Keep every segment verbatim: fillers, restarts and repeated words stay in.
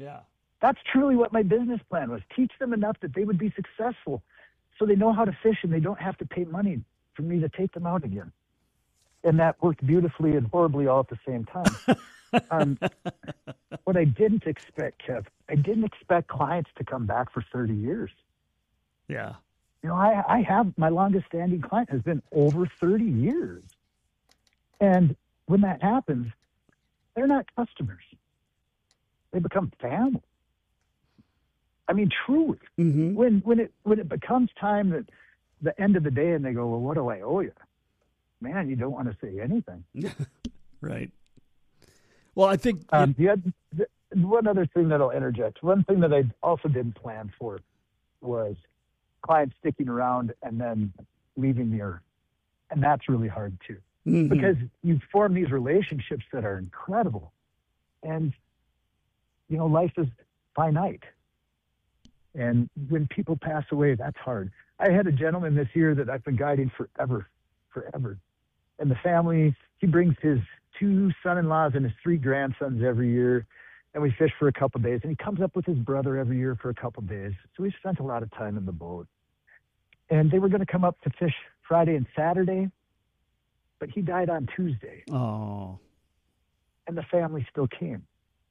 Yeah. That's truly what my business plan was. Teach them enough that they would be successful so they know how to fish and they don't have to pay money for me to take them out again. And that worked beautifully and horribly all at the same time. um, what I didn't expect, Kev, I didn't expect clients to come back for thirty years. Yeah. You know, I, I have, my longest standing client has been over thirty years. And when that happens, they're not customers. They become family. I mean, truly, mm-hmm. when when it when it becomes time that the end of the day and they go, well, what do I owe you? Man, you don't want to say anything. Right. Well, I think... Um, you had, one other thing that I'll interject. One thing that I also didn't plan for was clients sticking around and then leaving the earth. And that's really hard, too. Mm-hmm. Because you form these relationships that are incredible. And, you know, life is finite. And when people pass away, that's hard. I had a gentleman this year that I've been guiding forever, forever. And the family, he brings his two son-in-laws and his three grandsons every year, and we fish for a couple of days. And he comes up with his brother every year for a couple of days. So we spent a lot of time in the boat. And they were going to come up to fish Friday and Saturday, but he died on Tuesday. Oh. And the family still came.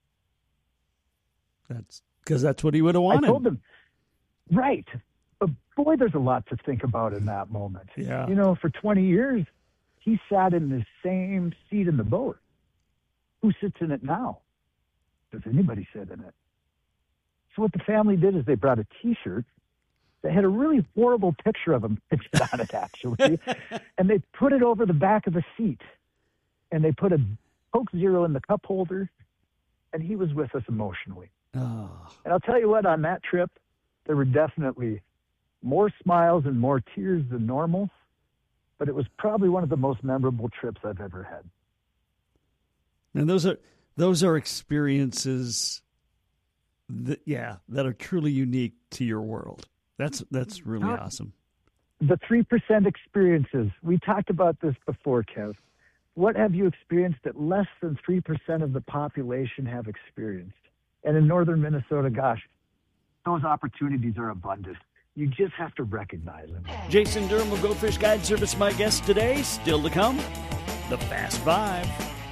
That's because that's what he would have wanted. I told them, right. But boy, there's a lot to think about in that moment. Yeah. You know, for twenty years, he sat in the same seat in the boat. Who sits in it now? Does anybody sit in it? So what the family did is they brought a T-shirt that had a really horrible picture of him pictured on it, actually. And they put it over the back of the seat. And they put a Coke Zero in the cup holder. And he was with us emotionally. Oh. And I'll tell you what, on that trip, there were definitely more smiles and more tears than normal. But it was probably one of the most memorable trips I've ever had. And those are those are experiences that, yeah, that are truly unique to your world. That's that's really Not, awesome. The three percent experiences. We talked about this before, Kev. What have you experienced that less than three percent of the population have experienced? And in northern Minnesota, gosh, those opportunities are abundant. You just have to recognize them. Jason Durham of Go Fish Guide Service, my guest today. Still to come, the Fast Five.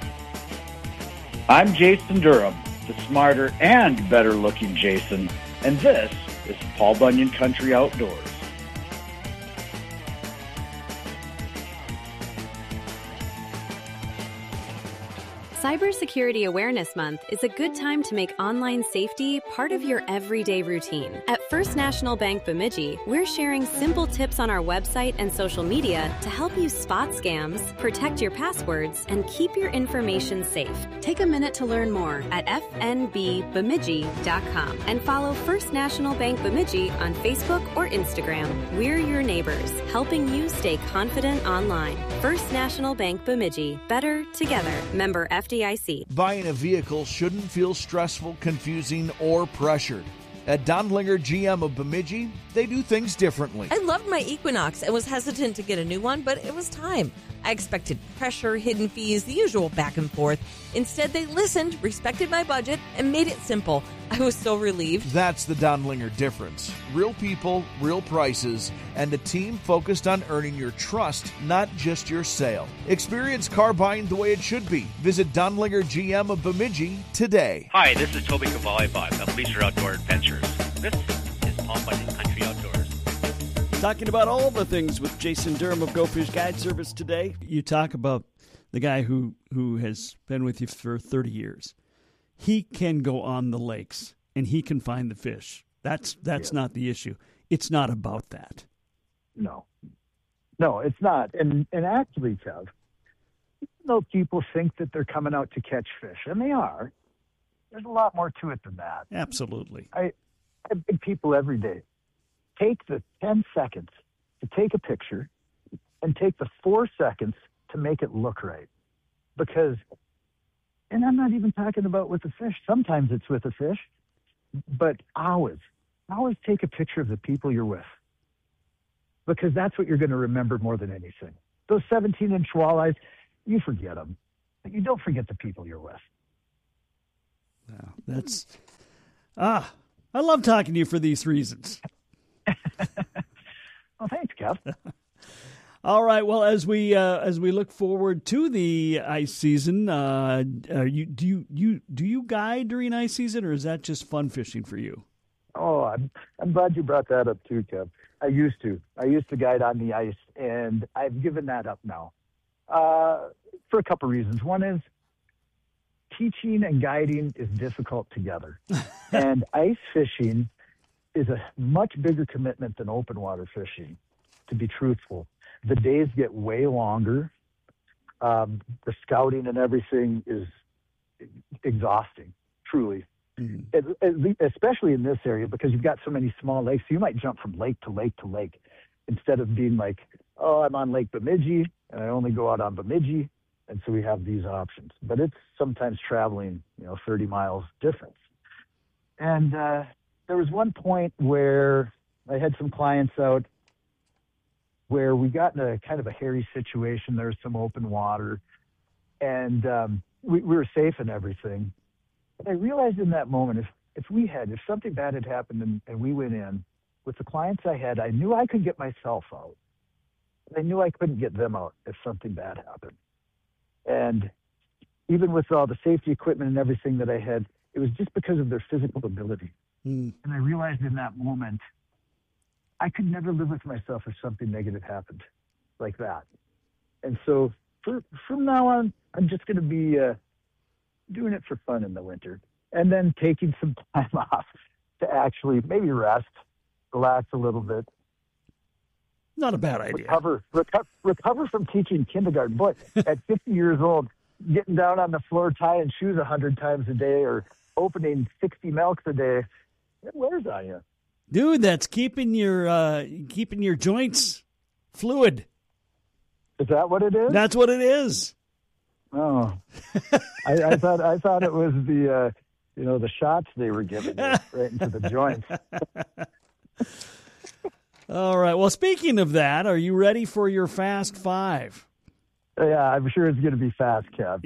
I'm Jason Durham, the smarter and better-looking Jason, and this is Paul Bunyan Country Outdoors. Cybersecurity Awareness Month is a good time to make online safety part of your everyday routine. At First National Bank Bemidji, we're sharing simple tips on our website and social media to help you spot scams, protect your passwords, and keep your information safe. Take a minute to learn more at f n b bemidji dot com and follow First National Bank Bemidji on Facebook or Instagram. We're your neighbors, helping you stay confident online. First National Bank Bemidji. Better together. Member F D I C. Buying a vehicle shouldn't feel stressful, confusing, or pressured. At Dondlinger G M of Bemidji, they do things differently. I loved my Equinox and was hesitant to get a new one, but it was time. I expected pressure, hidden fees, the usual back and forth. Instead, they listened, respected my budget, and made it simple. I was so relieved. That's the Dondlinger difference. Real people, real prices, and a team focused on earning your trust, not just your sale. Experience car buying the way it should be. Visit Dondlinger G M of Bemidji today. Hi, this is Toby Cavalli-Bot of Leisure Outdoor Adventures. This is Paul Bunyan Country Outdoors. Talking about all the things with Jason Durham of Go Fish Guide Service today. You talk about the guy who, who has been with you for thirty years. He can go on the lakes and he can find the fish. That's that's yeah. not the issue. It's not about that. No. No, it's not. And and actually, Kev, even though people think that they're coming out to catch fish, and they are, there's a lot more to it than that. Absolutely. I, I beg people every day, take the ten seconds to take a picture and take the four seconds to make it look right. Because, and I'm not even talking about with the fish. Sometimes it's with the fish, but always, always take a picture of the people you're with. Because that's what you're going to remember more than anything. Those seventeen-inch walleyes, you forget them. But you don't forget the people you're with. Wow, that's Ah, I love talking to you for these reasons. Well, thanks, Kev. All right. Well, as we uh, as we look forward to the ice season, uh, are you do you you do you guide during ice season, or is that just fun fishing for you? Oh, I'm I'm glad you brought that up too, Kev. I used to. I used to guide on the ice, and I've given that up now uh, for a couple reasons. One is teaching and guiding is difficult together, and ice fishing is a much bigger commitment than open water fishing, to be truthful. The days get way longer. Um, the scouting and everything is exhausting, truly. Mm-hmm. It, it, especially in this area, because you've got so many small lakes. You might jump from lake to lake to lake instead of being like, oh, I'm on Lake Bemidji, and I only go out on Bemidji, and so we have these options. But it's sometimes traveling, you know, thirty miles difference. And uh, there was one point where I had some clients out where we got in a kind of a hairy situation. There was some open water, and um, we, we were safe and everything. But I realized in that moment, if, if we had, if something bad had happened and, and we went in, with the clients I had, I knew I could get myself out. I knew I couldn't get them out if something bad happened. And even with all the safety equipment and everything that I had, it was just because of their physical ability. Mm. And I realized in that moment, I could never live with myself if something negative happened like that. And so for, from now on, I'm just going to be uh, doing it for fun in the winter, and then taking some time off to actually maybe rest, relax a little bit. Not a bad idea. Recover, recover, recover from teaching kindergarten. Boy, at fifty years old, getting down on the floor, tying shoes a hundred times a day, or opening sixty milks a day, it wears on you. Dude, that's keeping your uh, keeping your joints fluid. Is that what it is? That's what it is. Oh, I, I thought I thought it was the uh, you know the shots they were giving you right into the joints. All right. Well, speaking of that, are you ready for your Fast Five? Yeah, I'm sure it's going to be fast, Kev.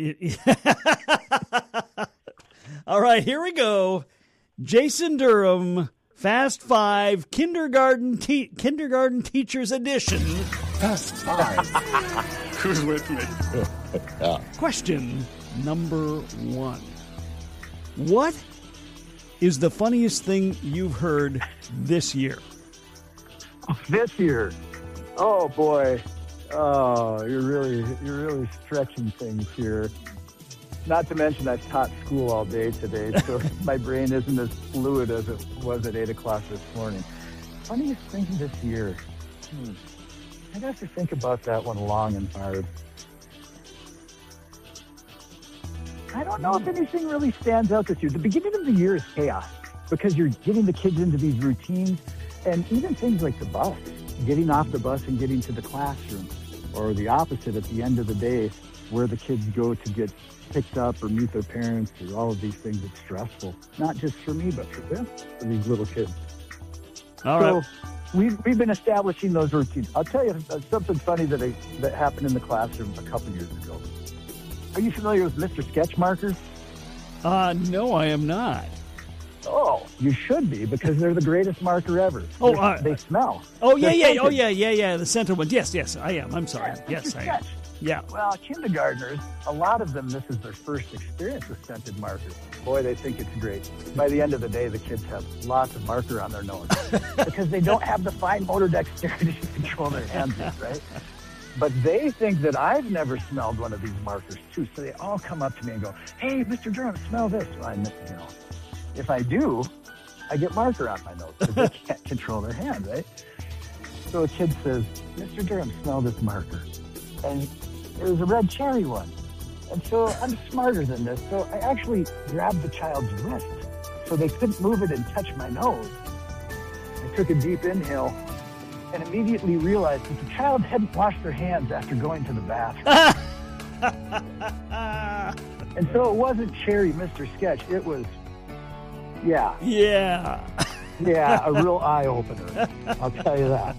All right, here we go. Jason Durham. Fast Five, Kindergarten te- Kindergarten Teachers Edition. Fast Five. Who's with me? Yeah. Question number one. What is the funniest thing you've heard this year? This year? Oh, boy. Oh, you're really, you're really stretching things here. Not to mention I've taught school all day today, so my brain isn't as fluid as it was at eight o'clock this morning. Funniest thing this year? Hmm. I'd have to think about that one long and hard. I don't know if anything really stands out this year. The beginning of the year is chaos because you're getting the kids into these routines, and even things like the bus, getting off the bus and getting to the classroom, or the opposite at the end of the day where the kids go to get picked up or meet their parents, or all of these things. It's stressful, not just for me, but for them, for these little kids. All so right. we've, we've been establishing those routines. I'll tell you something funny that I, that happened in the classroom a couple years ago. Are you familiar with Mister Sketch markers? Uh, no, I am not. Oh, you should be, because they're the greatest marker ever. Oh, uh, they smell. Oh, yeah, They're yeah, scented. oh, yeah, yeah, yeah, the center ones. Yes, yes, I am. I'm sorry. Yeah, yes, Mister I am. Sketch. Yeah. Well, kindergartners, a lot of them, this is their first experience with scented markers. Boy, they think it's great. By the end of the day, the kids have lots of marker on their nose because they don't have the fine motor dexterity to control their hands, right? But they think that I've never smelled one of these markers, too. So they all come up to me and go, hey, Mister Durham, smell this. Well, I, you know, if I do, I get marker on my nose because they can't control their hand, right? So a kid says, Mister Durham, smell this marker. And it was a red cherry one. And so I'm smarter than this. So I actually grabbed the child's wrist so they couldn't move it and touch my nose. I took a deep inhale and immediately realized that the child hadn't washed their hands after going to the bathroom. And so it wasn't cherry Mister Sketch. It was, yeah. Yeah. Yeah, a real eye-opener. I'll tell you that.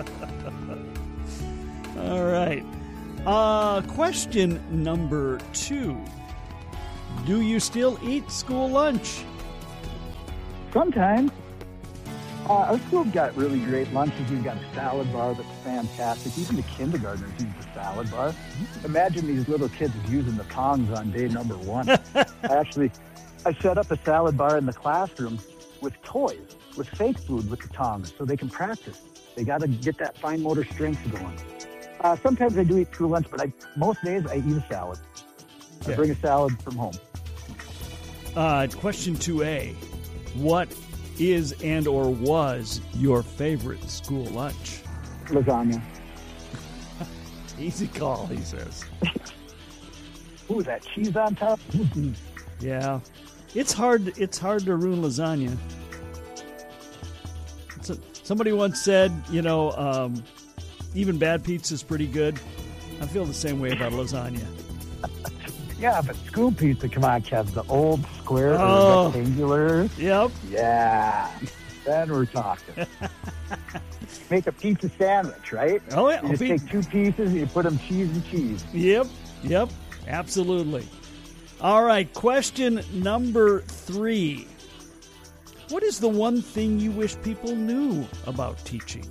All right. Uh, question number two. Do you still eat school lunch? sometimes. Uh, our school's got really great lunches. We've got a salad bar that's fantastic. Even the kindergartners use the salad bar. Imagine these little kids using the tongs on day number one. I actually, I set up a salad bar in the classroom with toys, with fake food with the tongs, so they can practice. They got to get that fine motor strength going. Uh, sometimes I do eat school lunch, but I, most days I eat a salad. I Okay. bring a salad from home. Uh, question two A. What is and or was your favorite school lunch? Lasagna. Easy call, he says. Ooh, that cheese on top. Yeah. It's hard it's hard to ruin lasagna. So, somebody once said, you know, um, even bad pizza's pretty good. I feel the same way about lasagna. Yeah, but school pizza, come on, Kev. The old square Oh. or rectangular. Yep. Yeah. Then we're talking. Make a pizza sandwich, right? Oh, yeah. You just Pe- take two pieces and you put them cheese and cheese. Yep. Yep. Absolutely. All right. Question number three. What is the one thing you wish people knew about teaching?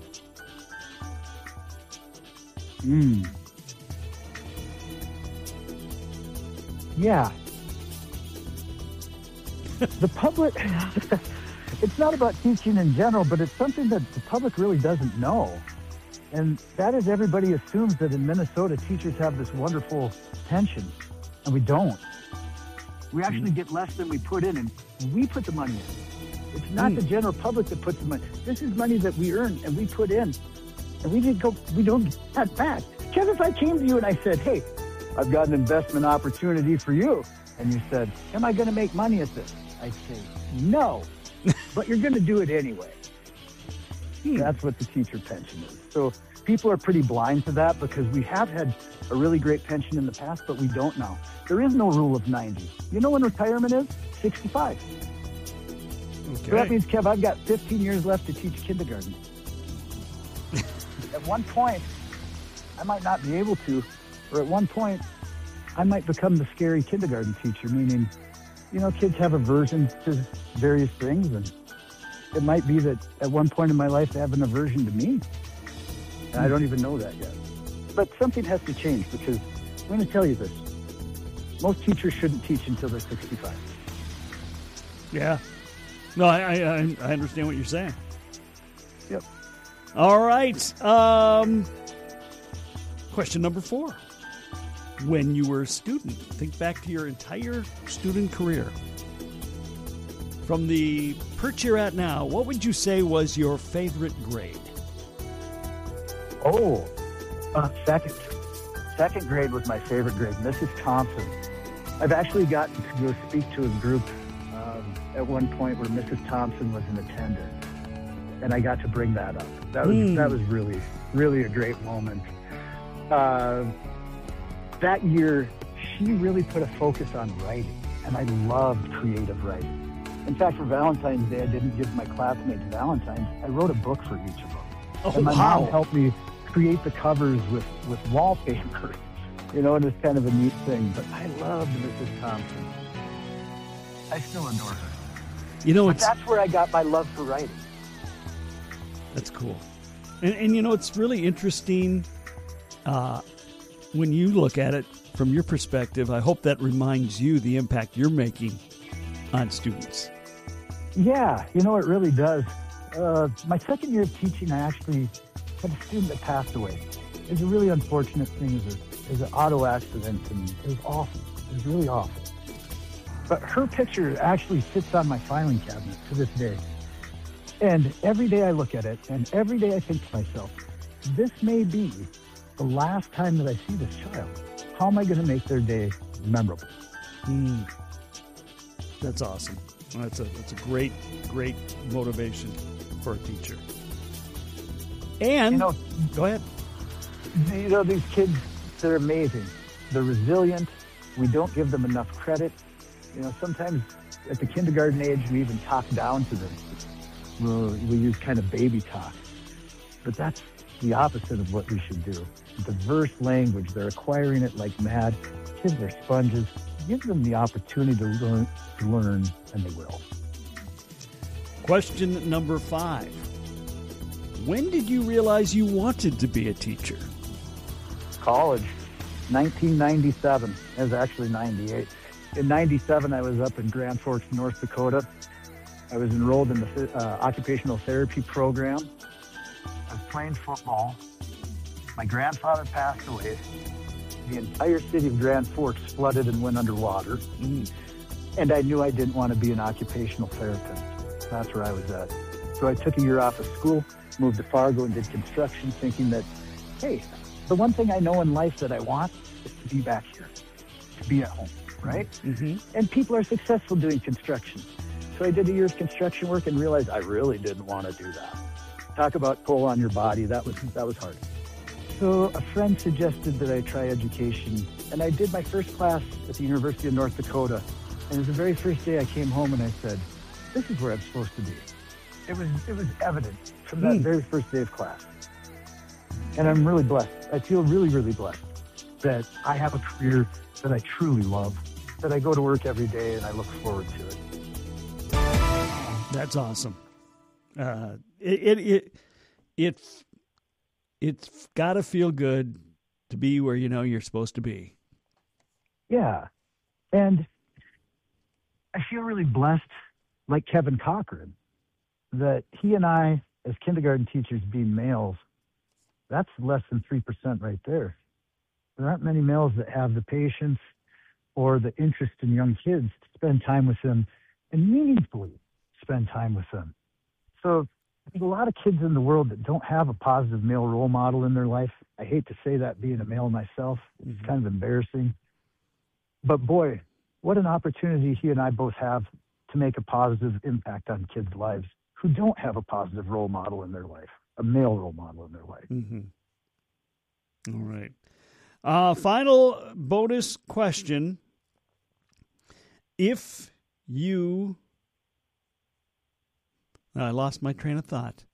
Mm. Yeah. The public, it's not about teaching in general, but it's something that the public really doesn't know. And that is, everybody assumes that in Minnesota, teachers have this wonderful pension, and we don't. We actually get less than we put in, and we put the money in. It's not Mm. the general public that puts the money. This is money that we earn and we put in, and we didn't go. We don't get that back. Kev, if I came to you and I said, "Hey, I've got an investment opportunity for you," and you said, "Am I going to make money at this?" I'd say, "No, but you're going to do it anyway." Hmm. That's what the teacher pension is. So people are pretty blind to that because we have had a really great pension in the past, but we don't now. There is no rule of ninety. You know when retirement is? sixty-five. Okay. So that means, Kev, I've got fifteen years left to teach kindergarten. At one point, I might not be able to, or at one point, I might become the scary kindergarten teacher, meaning, you know, kids have aversions to various things, and it might be that at one point in my life they have an aversion to me. And I don't even know that yet. But something has to change because I'm going to tell you this. Most teachers shouldn't teach until they're sixty-five. Yeah. No, I, I I understand what you're saying. Yep. All right. Um, question number four. When you were a student, think back to your entire student career. From the perch you're at now, what would you say was your favorite grade? Oh, uh, second. Second grade was my favorite grade. Missus Thompson. I've actually gotten to go speak to a group um, at one point where Missus Thompson was in attendance, and I got to bring that up. That was Mm. that was really really a great moment. Uh, that year, she really put a focus on writing, and I loved creative writing. In fact, for Valentine's Day, I didn't give my classmates Valentine's. I wrote a book for each of them. Oh, and my wow. mom helped me create the covers with, with wallpaper. You know, and it's kind of a neat thing. But I loved Missus Thompson. I still adore her. You know, But it's that's where I got my love for writing. That's cool. And, and you know, it's really interesting uh, when you look at it from your perspective. I hope that reminds you the impact you're making on students. Yeah, you know, it really does. Uh, my second year of teaching, I actually had a student that passed away. It was a really unfortunate thing. It was, a, it was an auto accident, and it was awful. It was really awful. But her picture actually sits on my filing cabinet to this day. And every day I look at it, and every day I think to myself, this may be the last time that I see this child. How am I going to make their day memorable? Mm. That's awesome. That's a that's a great, great motivation for a teacher. And You know, go ahead. you know, these kids, they're amazing. They're resilient. We don't give them enough credit. You know, sometimes at the kindergarten age, we even talk down to them. We'll, we use kind of baby talk. But that's the opposite of what we should do. Diverse language, they're acquiring it like mad. Kids are sponges. Give them the opportunity to learn, to learn, and they will. Question number five. When did you realize you wanted to be a teacher? College, nineteen ninety-seven. It was actually ninety-eight. In ninety-seven, I was up in Grand Forks, North Dakota. I was enrolled in the uh, occupational therapy program. I was playing football. My grandfather passed away. The entire city of Grand Forks flooded and went underwater. Mm. And I knew I didn't want to be an occupational therapist. That's where I was at. So I took a year off of school, moved to Fargo and did construction, thinking that, hey, the one thing I know in life that I want is to be back here, to be at home, right? Mm-hmm. And people are successful doing construction. So I did a year's construction work and realized I really didn't want to do that. Talk about pull on your body. That was that was hard. So a friend suggested that I try education, and I did my first class at the University of North Dakota. And it was the very first day I came home and I said, this is where I'm supposed to be. It was it was evident from that mm. very first day of class. And I'm really blessed. I feel really, really blessed that I have a career that I truly love, that I go to work every day and I look forward to it. That's awesome. Uh, it, it, it, it's, it's got to feel good to be where you know you're supposed to be. Yeah. And I feel really blessed, like Kevin Cochran, that he and I, as kindergarten teachers being males, that's less than three percent right there. There aren't many males that have the patience or the interest in young kids to spend time with them and meaningfully spend time with them. So there's a lot of kids in the world that don't have a positive male role model in their life. I hate to say that being a male myself. It's mm-hmm. kind of embarrassing. But boy, what an opportunity he and I both have to make a positive impact on kids' lives who don't have a positive role model in their life, a male role model in their life. Mm-hmm. All right. Uh, final bonus question. If you... I lost my train of thought.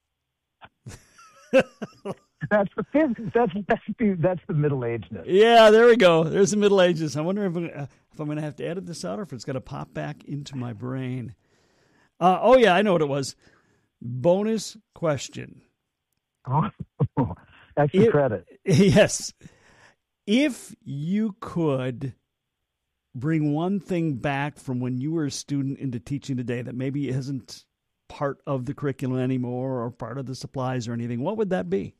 That's the that's that's the that's the middle ageness. Yeah, there we go. There's the middle ages. I wonder if I'm, if I'm going to have to edit this out or if it's going to pop back into my brain. Uh, oh yeah, I know what it was. Bonus question. Oh, extra if, credit. Yes. If you could bring one thing back from when you were a student into teaching today that maybe isn't part of the curriculum anymore or part of the supplies or anything, what would that be?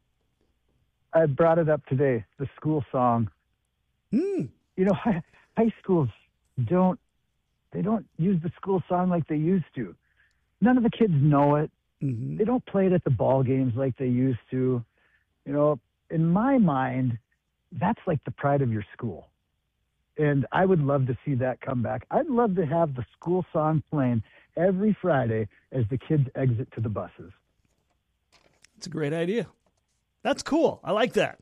I brought it up today, the school song. Mm. You know, high, high schools don't, they don't use the school song like they used to. None of the kids know it. Mm-hmm. They don't play it at the ball games like they used to. You know, in my mind, that's like the pride of your school. And I would love to see that come back. I'd love to have the school song playing every Friday as the kids exit to the buses. It's a great idea. That's cool. I like that.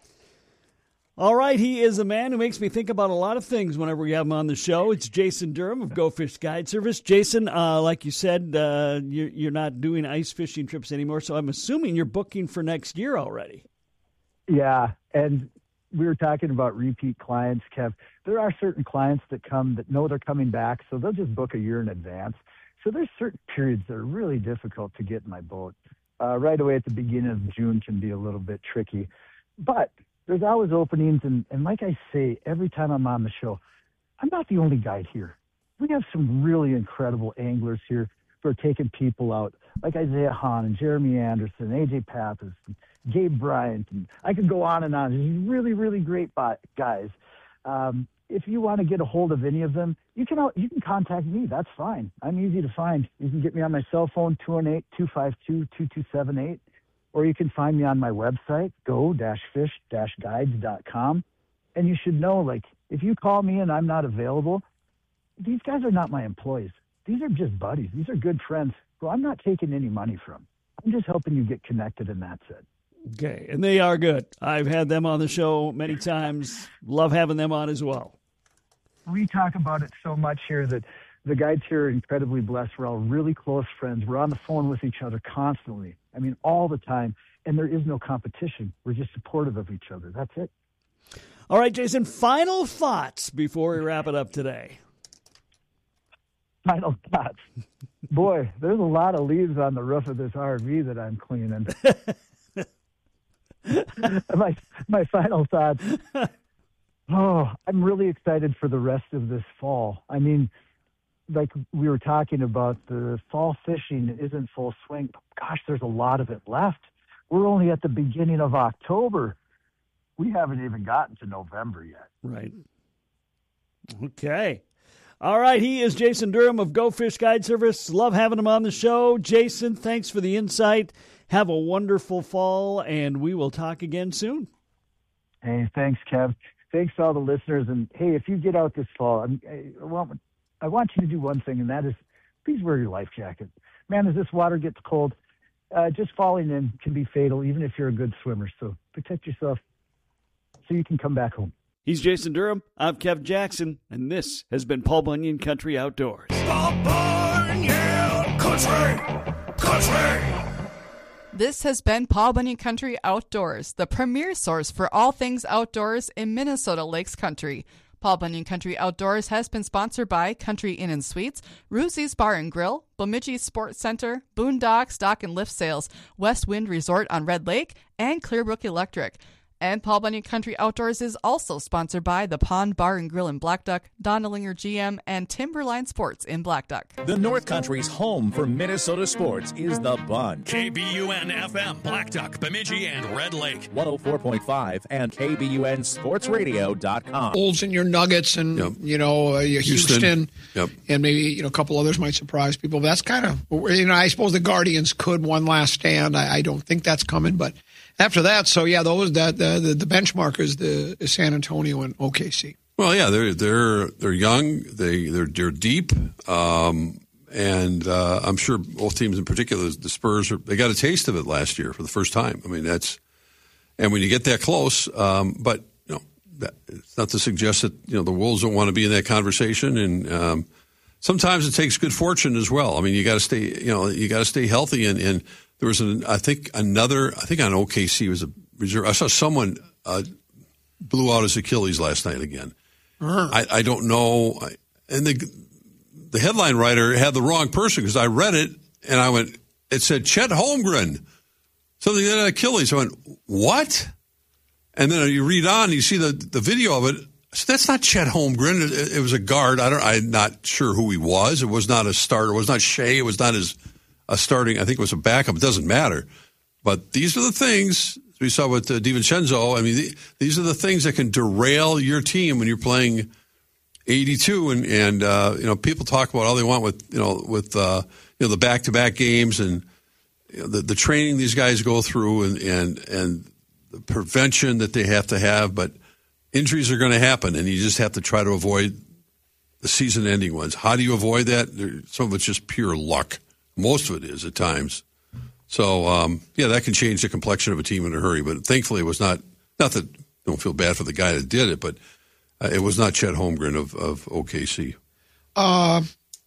All right, he is a man who makes me think about a lot of things whenever we have him on the show. It's Jason Durham of Go Fish Guide Service. Jason, uh, like you said, uh, you're, you're not doing ice fishing trips anymore, so I'm assuming you're booking for next year already. Yeah, and we were talking about repeat clients, Kev. There are certain clients that come that know they're coming back, so they'll just book a year in advance. So there's certain periods that are really difficult to get in my boat. Uh, right away at the beginning of June can be a little bit tricky. But there's always openings, and, and like I say, every time I'm on the show, I'm not the only guide here. We have some really incredible anglers here who are taking people out, like Isaiah Hahn and Jeremy Anderson, A J Pappas, and Gabe Bryant, and I could go on and on. These really, really great guys. Um, if you want to get a hold of any of them, you can you can contact me. That's fine. I'm easy to find. You can get me on my cell phone, two one eight, two five two, two two seven eight, or you can find me on my website, go fish guides dot com. And you should know, like, if you call me and I'm not available, these guys are not my employees. These are just buddies. These are good friends who I'm not taking any money from. I'm just helping you get connected, and that's it. Okay, and they are good. I've had them on the show many times. Love having them on as well. We talk about it so much here that the guides here are incredibly blessed. We're all really close friends. We're on the phone with each other constantly. I mean, all the time. And there is no competition. We're just supportive of each other. That's it. All right, Jason, final thoughts before we wrap it up today. final thoughts. Boy, there's a lot of leaves on the roof of this R V that I'm cleaning. my my final thoughts. Oh, I'm really excited for the rest of this fall. I mean, like we were talking about, the fall fishing isn't full swing. Gosh, there's a lot of it left. We're only at the beginning of October. We haven't even gotten to November yet. Right. Okay. All right. He is Jason Durham of Go Fish Guide Service. Love having him on the show. Jason, thanks for the insight. Have a wonderful fall, and we will talk again soon. Hey, thanks, Kev. Thanks to all the listeners. And, hey, if you get out this fall, I'm, I, want, I want you to do one thing, and that is please wear your life jacket. Man, as this water gets cold, uh, just falling in can be fatal, even if you're a good swimmer. So protect yourself so you can come back home. He's Jason Durham. I'm Kev Jackson, and this has been Paul Bunyan Country Outdoors. Paul Bunyan Country, Country. This has been Paul Bunyan Country Outdoors, the premier source for all things outdoors in Minnesota Lakes Country. Paul Bunyan Country Outdoors has been sponsored by Country Inn and Suites, Ruzzi's Bar and Grill, Bemidji Sports Center, Boondocks Dock and Lift Sales, West Wind Resort on Red Lake, and Clearbrook Electric. And Paul Bunyan Country Outdoors is also sponsored by the Pond Bar and Grill in Black Duck, Donnellinger G M, and Timberline Sports in Black Duck. The North Country's home for Minnesota sports is The Bun. K B U N F M, Black Duck, Bemidji, and Red Lake. one oh four point five and K B U N sports radio dot com. Bulls and your Nuggets and, yep. you know, uh, Houston, Houston yep. and maybe, you know, a couple others might surprise people. But that's kind of, you know, I suppose the Guardians could one last stand. I, I don't think that's coming, but after that, so yeah, those that the, the the benchmark is the is San Antonio and O K C. Well, yeah, they're they're they're young, they they're they're deep, um, and uh, I'm sure both teams, in particular, the Spurs, are, they got a taste of it last year for the first time. I mean, that's and when you get that close, um, but you know, that, it's not to suggest that you know the Wolves don't want to be in that conversation, and um, sometimes it takes good fortune as well. I mean, you got to stay, you know, you got to stay healthy and. and There was, an, I think, another, I think on O K C was a reserve. I saw someone uh, blew out his Achilles last night again. Uh-huh. I, I don't know. I, and the the headline writer had the wrong person because I read it and I went, it said Chet Holmgren, something that had Achilles. I went, what? And then you read on and you see the, the video of it. I said, that's not Chet Holmgren. It, it was a guard. I don't, I'm not sure who he was. It was not a starter. It was not Shea. It was not his... A starting, I think it was a backup. It doesn't matter. But these are the things we saw with uh, DiVincenzo. I mean, the, these are the things that can derail your team when you're playing eighty-two. And, and uh, you know, people talk about all they want with, you know, with, uh, you know, the back-to-back games and you know, the, the training these guys go through and, and, and the prevention that they have to have. But injuries are going to happen, and you just have to try to avoid the season-ending ones. How do you avoid that? Some of it's just pure luck. Most of it is at times. So, um, yeah, that can change the complexion of a team in a hurry. But thankfully it was not, not that, don't feel bad for the guy that did it, but uh, it was not Chet Holmgren of, of O K C. Uh,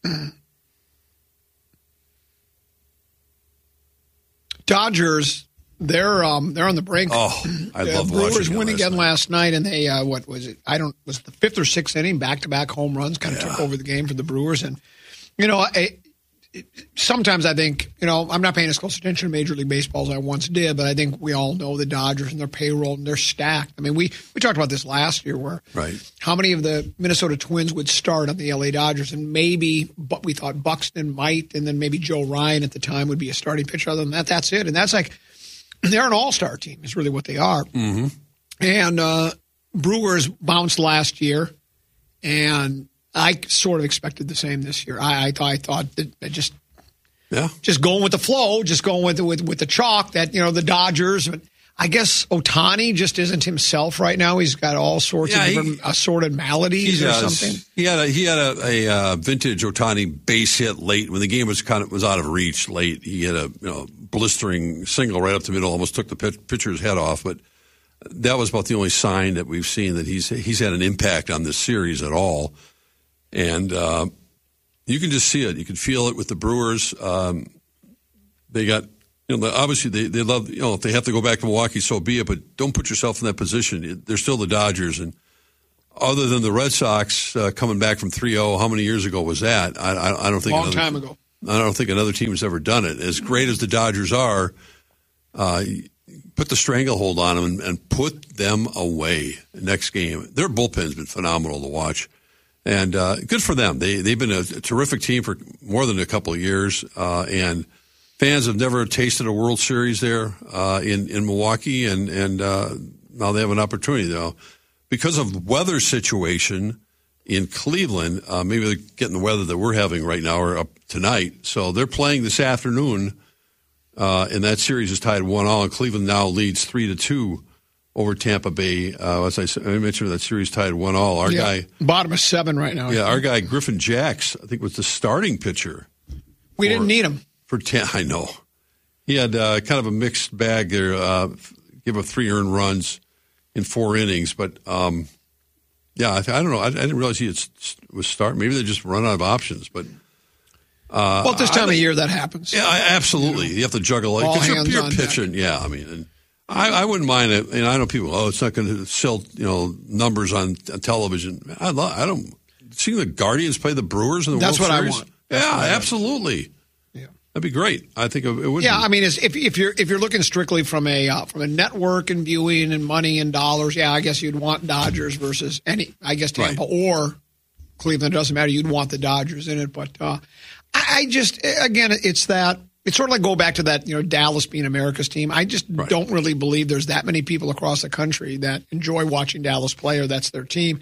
Dodgers, they're um, they're on the brink. Oh, I the love Brewers watching win last again night. last night, and they, uh, what was it? I don't, was it the fifth or sixth inning, back-to-back home runs, kind of yeah. took over the game for the Brewers. And, you know, I, sometimes I think, you know, I'm not paying as close attention to Major League Baseball as I once did, but I think we all know the Dodgers and their payroll, and they're stacked. I mean, we, we talked about this last year where right. how many of the Minnesota Twins would start on the L A Dodgers, and maybe but we thought Buxton might, and then maybe Joe Ryan at the time would be a starting pitcher. Other than that, that's it. And that's like, they're an all-star team is really what they are. Mm-hmm. And uh, Brewers bounced last year, and I sort of expected the same this year. I, I thought I thought that just yeah, just going with the flow, just going with the, with with the chalk. That you know the Dodgers. I guess Ohtani just isn't himself right now. He's got all sorts yeah, of he, different assorted maladies or does. something. He had a he had a, a uh, vintage Ohtani base hit late when the game was kind of was out of reach late. He had a you know blistering single right up the middle, almost took the pitch, pitcher's head off. But that was about the only sign that we've seen that he's he's had an impact on this series at all. And uh, you can just see it. You can feel it with the Brewers. Um, they got, you know, obviously they, they love, you know, if they have to go back to Milwaukee, so be it. But don't put yourself in that position. They're still the Dodgers. And other than the Red Sox uh, coming back from three oh, how many years ago was that? I, I, I don't think long another, time ago. I don't think another team has ever done it. As great as the Dodgers are, uh, put the stranglehold on them and, and put them away next game. Their bullpen's been phenomenal to watch, and uh, good for them. They they've been a, a terrific team for more than a couple of years, uh, and fans have never tasted a World Series there uh, in in Milwaukee, and and uh, now they have an opportunity though. Because of the weather situation in Cleveland, uh, maybe they're getting the weather that we're having right now or up tonight. So they're playing this afternoon, uh, and that series is tied one all. And Cleveland now leads three to two over Tampa Bay. Uh, as I, I mentioned, that series tied one all. Our yeah, guy, bottom of seven right now. Yeah, our guy Griffin Jacks, I think, was the starting pitcher. We for, didn't need him for ten. I know he had uh, kind of a mixed bag there. Uh, give up three earned runs in four innings, but um, yeah, I, I don't know. I, I didn't realize he had, was starting. Maybe they just run out of options. But uh, well, at this time I, of year that happens. Yeah, I, absolutely. You, know, you have to juggle all because hands you're, you're on pitching. deck. Yeah, I mean, and I, I wouldn't mind it. And I know people. Oh, it's not going to sell, you know, numbers on, on television. I love. I don't seeing the Guardians play the Brewers in the That's World what Series. I want. Yeah, That's what I absolutely. Want. Yeah, that'd be great. I think it would. Yeah, be. I mean, it's, if if you're if you're looking strictly from a uh, from a network and viewing and money and dollars, yeah, I guess you'd want Dodgers versus any. I guess Tampa right. or Cleveland, doesn't matter. You'd want the Dodgers in it, but uh, I, I just again, it's that it's sort of like go back to that, you know, Dallas being America's team. I just right. don't really believe there's that many people across the country that enjoy watching Dallas play or that's their team.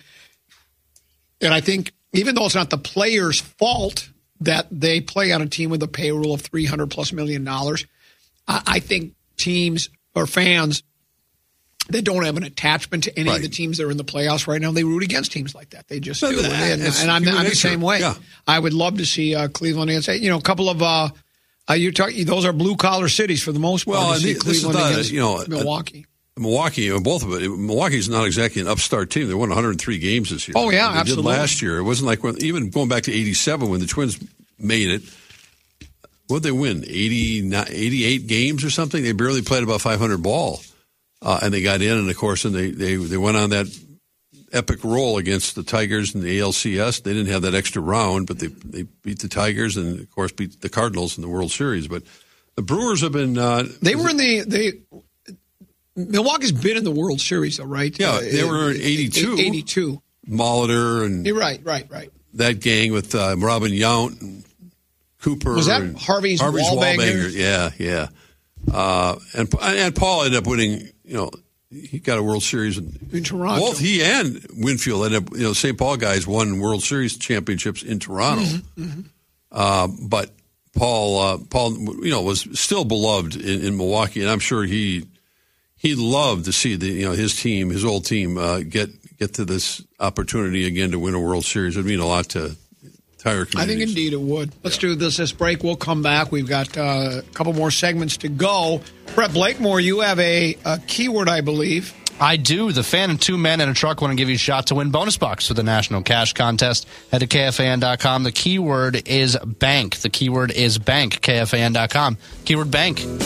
And I think even though it's not the players' fault that they play on a team with a payroll of three hundred plus million dollars, I, I think teams or fans that don't have an attachment to any right. of the teams that are in the playoffs right now, they root against teams like that. They just no, do. That, and, and I'm, I'm the same way. Yeah. I would love to see uh, Cleveland and say, you know, a couple of uh, uh, you're talking. Those are blue collar cities for the most part. Well, to see this is Cleveland not, against you know, Milwaukee. A, Milwaukee, both of it. Milwaukee's not exactly an upstart team. They won one hundred three games this year. Oh yeah, they absolutely. Did last year. It wasn't like when, even going back to eighty-seven when the Twins made it. What did they win? eighty, eighty-eight games or something? They barely played about five hundred ball. Uh, and they got in, and of course, and they, they, they went on that epic roll against the Tigers in the A L C S. They didn't have that extra round, but they they beat the Tigers and, of course, beat the Cardinals in the World Series. But the Brewers have been... Uh, they were in the... They, Milwaukee's been in the World Series, though, right? Yeah, uh, they were in eighty-two. eighty-two. Molitor and... You're right, right, right. That gang with uh, Robin Yount and Cooper. Was that and Harvey's, Harvey's Wallbanger? Yeah, yeah. Uh, and and Paul ended up winning, you know, he got a World Series in, in Toronto. Both he and Winfield ended up, you know, Saint Paul guys won World Series championships in Toronto. Mm-hmm, mm-hmm. Uh, but Paul, uh, Paul, you know, was still beloved in, in Milwaukee, and I'm sure he he loved to see the you know his team, his old team, uh, get get to this opportunity again to win a World Series. It would mean a lot to entire communities. I think indeed it would. Let's yeah. do this this break. We'll come back. We've got uh, a couple more segments to go. Brett Blakemore, you have a, a keyword, I believe. I do. The fan and two men in a truck want to give you a shot to win bonus box for the National Cash Contest. Head to K F A N dot com. The keyword is bank. The keyword is bank. K F A N dot com. Keyword bank. You're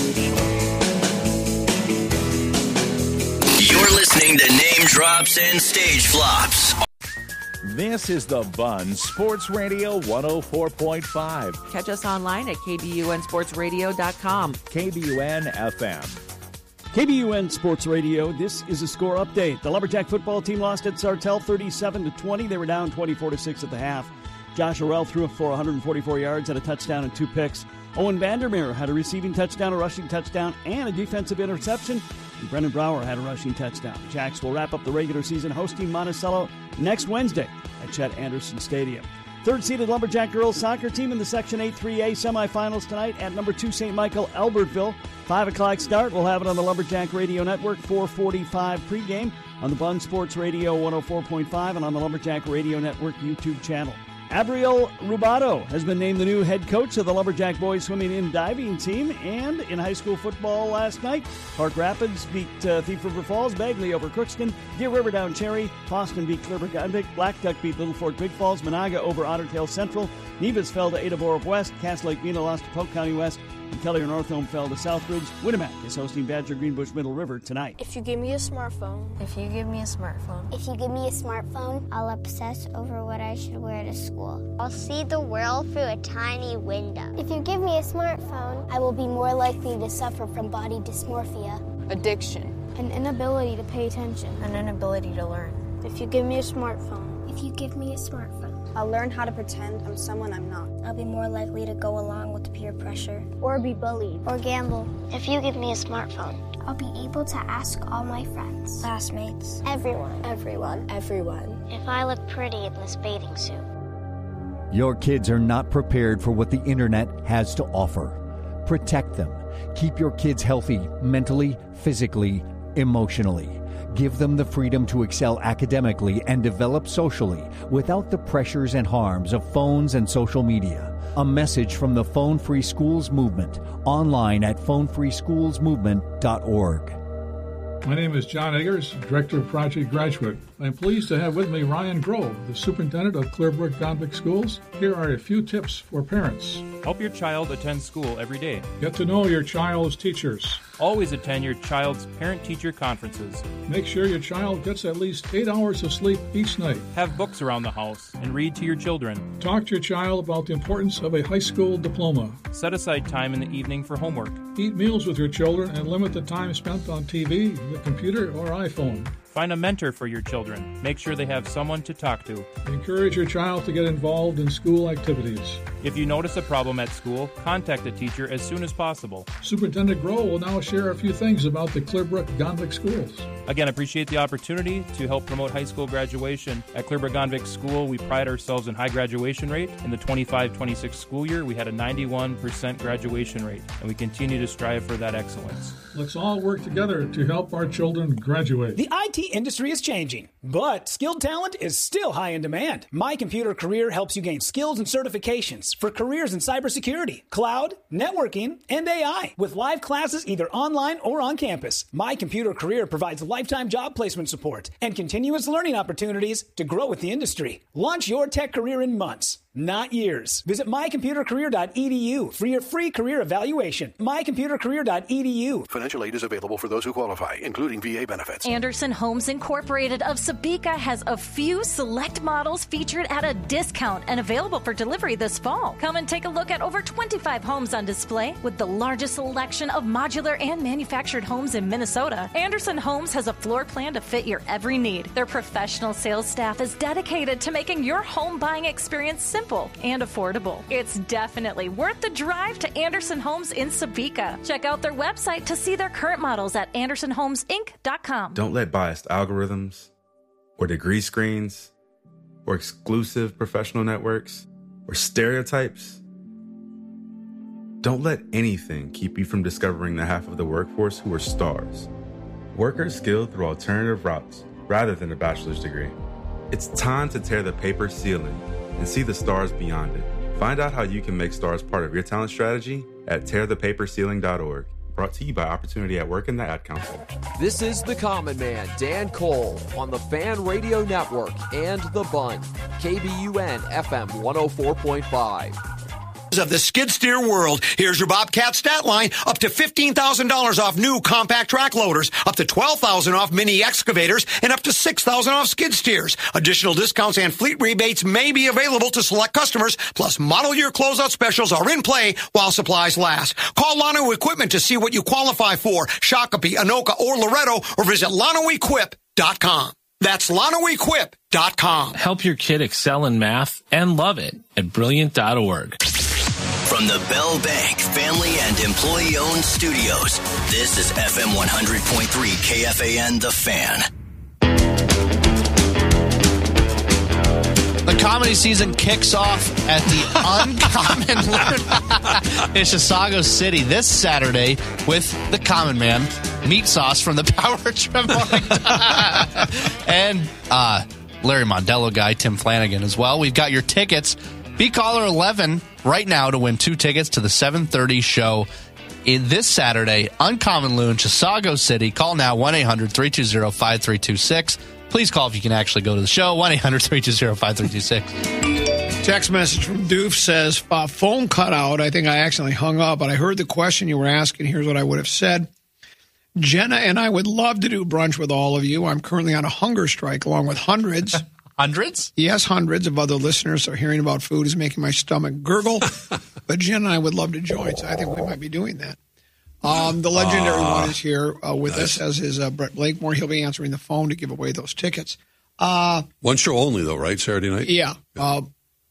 listening to Name Drops and Stage Flops. This is The Bun Sports Radio one oh four point five. Catch us online at K B U N sports radio dot com. K B U N F M. K B U N Sports Radio, this is a score update. The Lumberjack football team lost at Sartell thirty-seven to twenty. They were down twenty-four to six at the half. Josh Orell threw for one hundred forty-four yards, had a touchdown and two picks. Owen Vandermeer had a receiving touchdown, a rushing touchdown, and a defensive interception. And Brendan Brower had a rushing touchdown. Jacks will wrap up the regular season hosting Monticello next Wednesday at Chet Anderson Stadium. Third-seeded Lumberjack girls soccer team in the Section eight three A semifinals tonight at number two Saint Michael Albertville. five o'clock start. We'll have it on the Lumberjack Radio Network. four forty-five pregame on the Bun Sports Radio one oh four point five and on the Lumberjack Radio Network YouTube channel. Abriel Rubato has been named the new head coach of the Lumberjack boys swimming and diving team. And in high school football last night, Park Rapids beat uh, Thief River Falls, Bagley over Crookston, Deer River down Cherry, Boston beat Clipper-Gundick, Black Duck beat Little Fort Big Falls, Monaga over Otter Tail Central, Nevis fell to Ada Borup West, Cass Lake Mena lost to Polk County West, From Keller North Homefeld to Southbridge, Winnemac is hosting Badger Greenbush Middle River tonight. If you give me a smartphone. If you give me a smartphone. If you give me a smartphone, I'll obsess over what I should wear to school. I'll see the world through a tiny window. If you give me a smartphone, I will be more likely to suffer from body dysmorphia. Addiction. An inability to pay attention. An inability to learn. If you give me a smartphone. If you give me a smartphone. I'll learn how to pretend I'm someone I'm not. I'll be more likely to go along with peer pressure. Or be bullied. Or gamble. If you give me a smartphone, I'll be able to ask all my friends, classmates, everyone, everyone, everyone, if I look pretty in this bathing suit. Your kids are not prepared for what the internet has to offer. Protect them. Keep your kids healthy mentally, physically, emotionally. Give them the freedom to excel academically and develop socially without the pressures and harms of phones and social media. A message from the Phone Free Schools Movement, online at phone free schools movement dot org. My name is John Eggers, Director of Project Graduate. I'm pleased to have with me Ryan Grove, the Superintendent of Clearbrook Gonvick Schools. Here are a few tips for parents. Help your child attend school every day. Get to know your child's teachers. Always attend your child's parent-teacher conferences. Make sure your child gets at least eight hours of sleep each night. Have books around the house and read to your children. Talk to your child about the importance of a high school diploma. Set aside time in the evening for homework. Eat meals with your children and limit the time spent on T V, the computer, or iPhone. Find a mentor for your children. Make sure they have someone to talk to. Encourage your child to get involved in school activities. If you notice a problem at school, contact a teacher as soon as possible. Superintendent Grohl will now share a few things about the Clearbrook Gonvick Schools. Again, appreciate the opportunity to help promote high school graduation. At Clearbrook Gonvick School, we pride ourselves in high graduation rate. In the twenty-five twenty-six school year, we had a ninety-one percent graduation rate, and we continue to strive for that excellence. Let's all work together to help our children graduate. The I T industry is changing, but skilled talent is still high in demand. My Computer Career helps you gain skills and certifications for careers in cybersecurity, cloud, networking, and A I. With live classes either online or on campus, My Computer Career provides lifetime job placement support and continuous learning opportunities to grow with the industry. Launch your tech career in months, not years. Visit my computer career dot e d u for your free career evaluation. my computer career dot e d u. Financial aid is available for those who qualify, including V A benefits. Anderson Homes Incorporated of Sabika has a few select models featured at a discount and available for delivery this fall. Come and take a look at over twenty-five homes on display with the largest selection of modular and manufactured homes in Minnesota. Anderson Homes has a floor plan to fit your every need. Their professional sales staff is dedicated to making your home buying experience simple and affordable. It's definitely worth the drive to Anderson Homes in Sabika. Check out their website to see their current models at anderson homes inc dot com. Don't let biased algorithms or degree screens or exclusive professional networks or stereotypes, don't let anything keep you from discovering the half of the workforce who are stars. Workers skilled through alternative routes rather than a bachelor's degree. It's time to tear the paper ceiling and see the stars beyond it. Find out how you can make stars part of your talent strategy at tear the paper ceiling dot org. Brought to you by Opportunity at Work and the Ad Council. This is the Common Man, Dan Cole, on the Fan Radio Network and The Bun, K B U N F M one oh four point five. Of the skid steer world. Here's your Bobcat stat line. Up to fifteen thousand dollars off new compact track loaders, up to twelve thousand dollars off mini excavators, and up to six thousand dollars off skid steers. Additional discounts and fleet rebates may be available to select customers, plus model year closeout specials are in play while supplies last. Call Lano Equipment to see what you qualify for. Shakopee, Anoka, or Loretto, or visit lano equip dot com. That's lano equip dot com. Help your kid excel in math and love it at brilliant dot org. From the Bell Bank family and employee-owned studios, this is F M one hundred point three K F A N The Fan. The comedy season kicks off at the Uncommon in Chisago City this Saturday with the Common Man, Meat Sauce from the Power Trip and uh, Larry Mondello guy, Tim Flanagan as well. We've got your tickets. Be caller eleven right now to win two tickets to the seven thirty show in this Saturday, Uncommon Loon, Chisago City. Call now, one eight hundred three two zero five three two six. Please call if you can actually go to the show, one eight hundred three two zero five three two six. Text message from Doof says, uh, phone cut out. I think I accidentally hung up, but I heard the question you were asking. Here's what I would have said. Jenna and I would love to do brunch with all of you. I'm currently on a hunger strike along with hundreds. Hundreds? Yes, hundreds of other listeners. So hearing about food is making my stomach gurgle. But Jenna and I would love to join, so I think we might be doing that. Um, the legendary uh, one is here uh, with nice. us, as is uh, Brett Blakemore. He'll be answering the phone to give away those tickets. Uh, one show only, though, right? Saturday night? Yeah. yeah. Uh,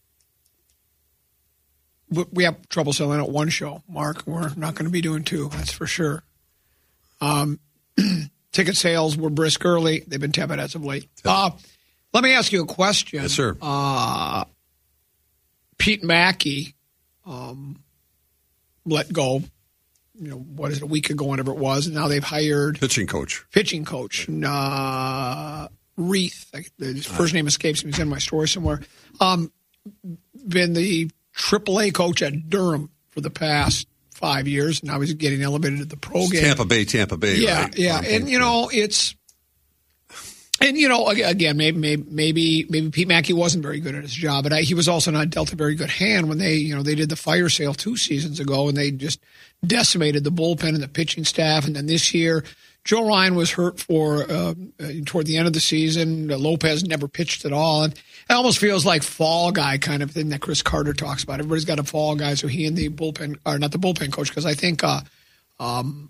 we have trouble selling out one show, Mark. We're not going to be doing two, that's for sure. Um, ticket sales were brisk early. They've been tepid as of late. Uh, let me ask you a question. Yes, sir. Uh, Pete Mackey um, let go, you know, what is it, a week ago, whatever it was, and now they've hired... Pitching coach. Pitching coach. Uh, Reith. His first name escapes me. He's in my story somewhere. Um, been the triple A coach at Durham for the past five years. Now he's getting elevated to the pro it's game. Tampa Bay, Tampa Bay. Yeah, right? yeah. And, you know, it's... And, you know, again, maybe maybe maybe, maybe Pete Mackey wasn't very good at his job, but I, he was also not dealt a very good hand when they, you know, they did the fire sale two seasons ago and they just decimated the bullpen and the pitching staff. And then this year, Joe Ryan was hurt for uh, toward the end of the season. Lopez never pitched at all. And it almost feels like fall guy kind of thing that Chris Carter talks about. Everybody's got a fall guy, so he and the bullpen, or not the bullpen coach, because I think uh, um,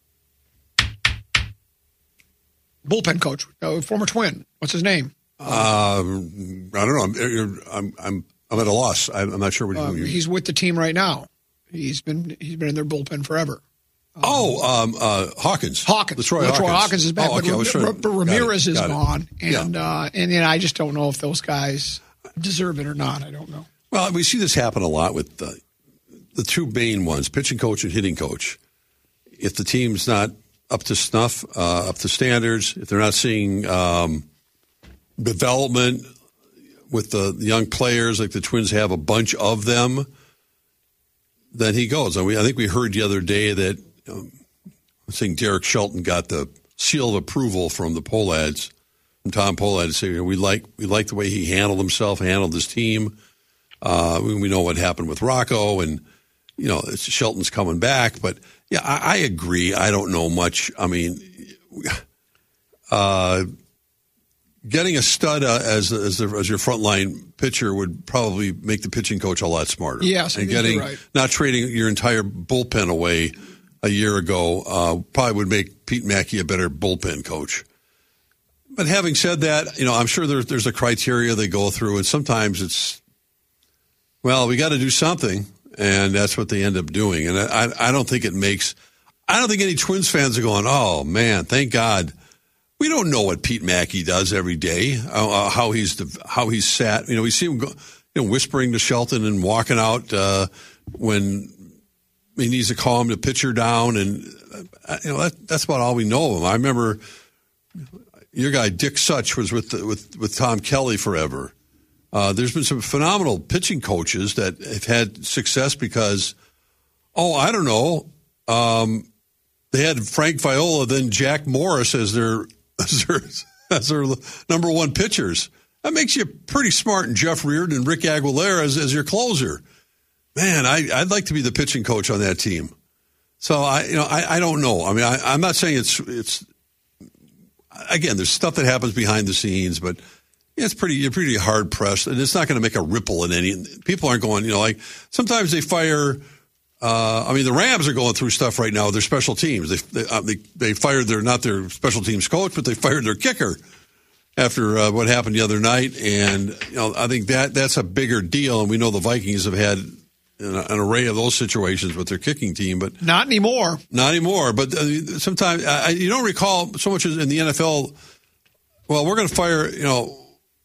bullpen coach, uh, former Twin, what's his name? Um, I don't know. I'm I'm I'm, I'm at a loss. I'm not sure what uh, you mean. He's with the team right now. He's been he's been in their bullpen forever. Um, oh, um, uh, Hawkins. Hawkins. LaTroy LaTroy Hawkins. Hawkins is back, oh, okay, but, trying, but Ramirez is got gone, it. and yeah. uh, and you know, I just don't know if those guys deserve it or not. I don't know. Well, we see this happen a lot with the, the two main ones, pitching coach and hitting coach. If the team's not up to snuff, uh, up to standards, if they're not seeing um, development with the young players, like the Twins have a bunch of them, then he goes. And we, I think we heard the other day that um, I think Derek Shelton got the seal of approval from the Pohlads, from Tom Pohlad, to say, you know, we like we like the way he handled himself, handled his team. Uh, we, we know what happened with Rocco, and you know it's, Shelton's coming back. But yeah, I, I agree. I don't know much. I mean, uh, getting a stud uh, as as, the, as your frontline pitcher would probably make the pitching coach a lot smarter. Yes, I and think getting you're right. Not trading your entire bullpen away a year ago uh, probably would make Pete Mackey a better bullpen coach. But having said that, you know, I'm sure there's there's a criteria they go through, and sometimes it's, well, we got to do something, and that's what they end up doing. And I I don't think it makes, I don't think any Twins fans are going, oh man, thank God. We don't know what Pete Mackey does every day, uh, how he's the, how he's sat. You know, we see him go, you know, whispering to Shelton and walking out uh, when he needs to calm the pitcher down, and uh, you know that, that's about all we know of him. I remember your guy Dick Such was with the, with with Tom Kelly forever. Uh, there's been some phenomenal pitching coaches that have had success because, oh, I don't know, um, they had Frank Viola, then Jack Morris as their as their, as their number one pitchers. That makes you pretty smart. And Jeff Reardon and Rick Aguilera as, as your closer. Man, I, I'd like to be the pitching coach on that team. So I, you know, I, I don't know. I mean, I, I'm not saying it's it's. Again, there's stuff that happens behind the scenes, but yeah, it's pretty. You're pretty hard pressed, and it's not going to make a ripple in any. People aren't going. You know, like sometimes they fire. Uh, I mean, the Rams are going through stuff right now with their special teams. They they, uh, they they fired their not their special teams coach, but they fired their kicker after uh, what happened the other night. And you know, I think that that's a bigger deal. And we know the Vikings have had an, an array of those situations with their kicking team, but not anymore. Not anymore. But uh, sometimes uh, you don't recall so much as in the N F L. Well, we're going to fire. You know,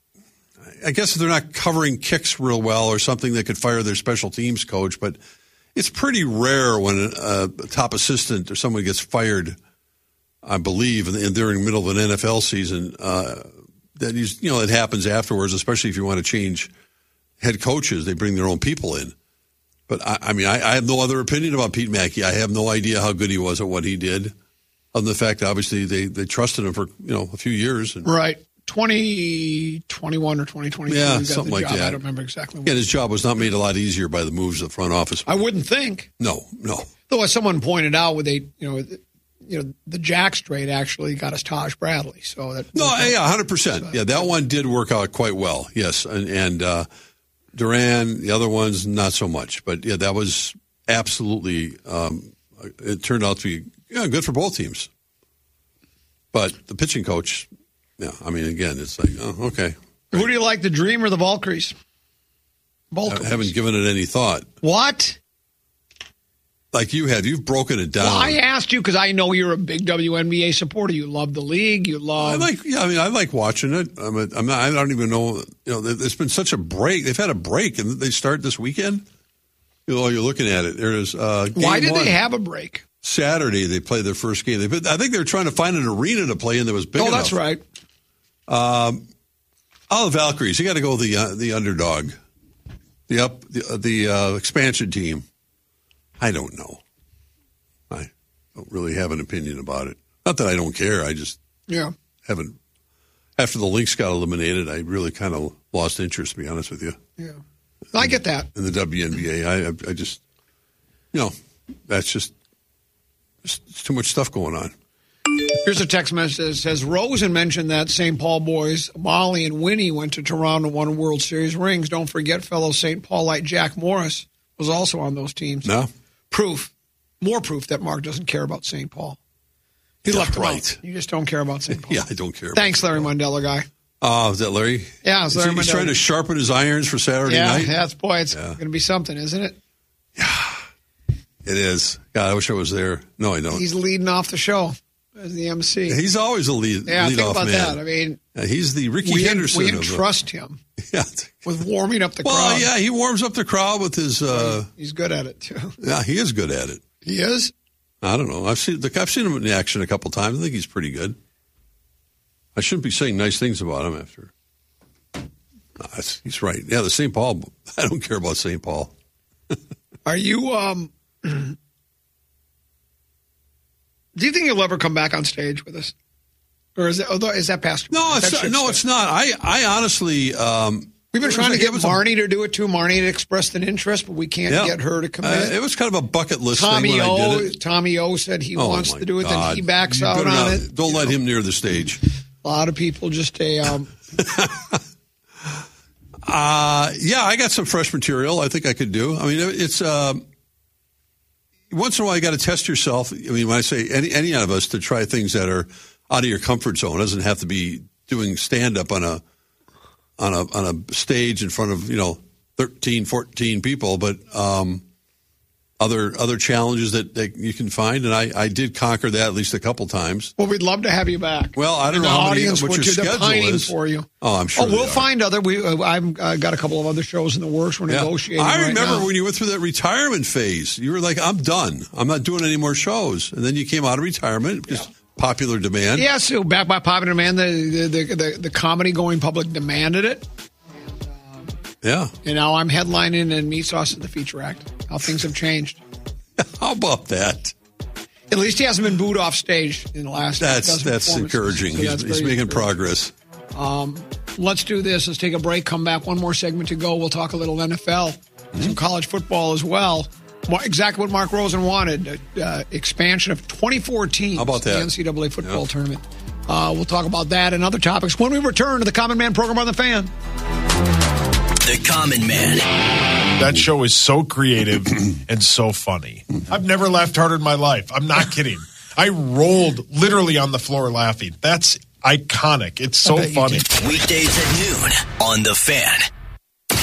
I guess they're not covering kicks real well or something. They could fire their special teams coach, but it's pretty rare when a, a top assistant or someone gets fired, I believe, and during the middle of an N F L season. Uh, that is, you know, it happens afterwards, especially if you want to change head coaches. They bring their own people in. But, I, I mean, I, I have no other opinion about Pete Mackey. I have no idea how good he was at what he did, other than the fact that obviously they, they trusted him for, you know, a few years. And, right. twenty twenty-one or twenty twenty-two. Yeah, got something the like job. that. I don't remember exactly. Again, his job was not made a lot easier by the moves of the front office. I wouldn't think. No, no. Though, as someone pointed out, with a you know, the, you know, the Jacks trade actually got us Taj Bradley. So that no, yeah, one hundred percent. Yeah, that one did work out quite well. Yes, and, and uh, Duran, the other ones, not so much. But yeah, that was absolutely. Um, it turned out to be yeah, good for both teams. But the pitching coach, yeah, I mean, again, it's like, oh, okay. Who do you like, the Dream or the Valkyries? I haven't given it any thought. What? Like you have. You've broken it down. Well, I asked you because I know you're a big W N B A supporter. You love the league. You love. I like. Yeah, I mean, I like watching it. I'm. A, I'm not. I don't even know. You know, there's been such a break. They've had a break, and they start this weekend. You know, you're looking at it. There's. Uh, game Why did one. they have a break? Saturday they played their first game. They, I think they were trying to find an arena to play in that was big oh, enough. that's right. Um, oh, the Valkyries. You got to go the uh, the underdog, the up the, the uh, expansion team. I don't know. I don't really have an opinion about it. Not that I don't care. I just yeah haven't. After the Lynx got eliminated, I really kind of lost interest. To be honest with you. Yeah, I get that. In the W N B A, I I just you know that's just. There's too much stuff going on. Here's a text message that says, Rosen mentioned that Saint Paul boys, Molly and Winnie, went to Toronto and won World Series rings. Don't forget fellow Saint Paulite Jack Morris was also on those teams. No. Proof, more proof that Mark doesn't care about Saint Paul. He yeah, left him right. out. You just don't care about Saint Paul. Yeah, I don't care. Thanks, Larry Mandela guy. Oh, uh, is that Larry? Yeah, it's Larry He's Mandela. trying to sharpen his irons for Saturday yeah, night? Yeah, boy, it's yeah. going to be something, isn't it? Yeah. It is. God, I wish I was there. No, I don't. He's leading off the show as the M C. He's always a lead, yeah, lead think off about man. that. I mean, yeah, he's the Ricky we Henderson. We of entrust the, him yeah. with warming up the well, crowd. Well, yeah, he warms up the crowd with his. Uh, he's good at it too. Yeah, he is good at it. He is. I don't know. I've seen I've seen him in action a couple times. I think he's pretty good. I shouldn't be saying nice things about him after. No, he's right. Yeah, the Saint Paul. I don't care about Saint Paul. Are you? Um, do you think you'll ever come back on stage with us, or is it? Is that past? No, it's not, no, it's not. I, I honestly. Um, We've been trying to get Marnie a, to do it too. Marnie had expressed an interest, but we can't yeah. get her to commit. Uh, it was kind of a bucket list Tommy thing when O, I did it. Tommy O said he oh wants to do it, God. then he backs you out on not, it. Don't let know. him near the stage. A lot of people just a. Um, uh, yeah, I got some fresh material. I think I could do. I mean, it's uh, once in a while you got to test yourself. I mean, when I say any any of us to try things that are out of your comfort zone, it doesn't have to be doing stand up on a on a on a stage in front of you know thirteen, fourteen people, but um, other other challenges that, that you can find, and I, I did conquer that at least a couple times. Well, we'd love to have you back. Well, I don't and know the how many, audience what your would schedule pining is for you. Oh, I'm sure. Oh, we'll find other. We uh, I've uh, got a couple of other shows in the works. We're yeah. negotiating. I right remember now. when you went through that retirement phase. You were like, "I'm done. I'm not doing any more shows," and then you came out of retirement because yeah. popular demand. Yeah, so back by popular demand, the the the, the, the comedy going public demanded it. Yeah. And now I'm headlining and Meat Sauce at the feature act. How things have changed. How about that? At least he hasn't been booed off stage in the last. That's that's encouraging. So that's he's he's making progress. Um, let's do this. Let's take a break. Come back. One more segment to go. We'll talk a little N F L, mm-hmm. some college football as well. Exactly what Mark Rosen wanted: uh, expansion of twenty-four teams. How about that? The N C double A football yeah. tournament. Uh, we'll talk about that and other topics when we return to the Common Man program on the Fan. The Common Man. That show is so creative and so funny. I've never laughed harder in my life. I'm not kidding. I rolled literally on the floor laughing. That's iconic. It's so funny. Weekdays at noon on The Fan.